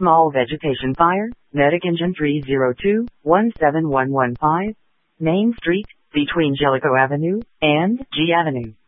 Small vegetation fire, medic engine 302-17115, Main Street, between Jellicoe Avenue and G Avenue.